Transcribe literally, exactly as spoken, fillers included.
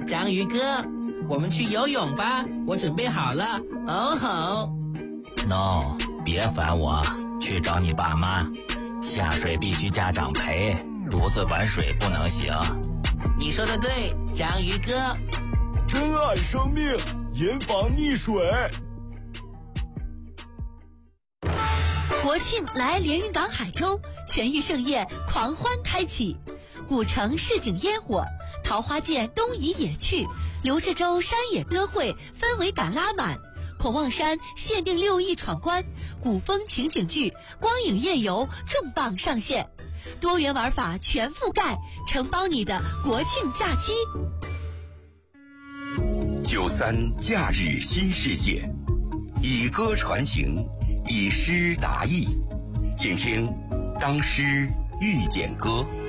章鱼哥，我们去游泳吧，我准备好了。哦吼 ！No， 别烦我，去找你爸妈。下水必须家长陪，独自玩水不能行。 你说的对，章鱼哥。 珍爱生命，严防溺水。 国庆来连云港海州，全域盛宴狂欢开启，古城市井烟火，桃花涧东移野趣，刘志洲山野歌会氛围感拉满，孔望山限定六亿闯关，古风情景剧光影夜游重磅上线，多元玩法全覆盖，承包你的国庆假期。 九三假日新世界，以歌传情，以诗达意，请听《当诗遇见歌》。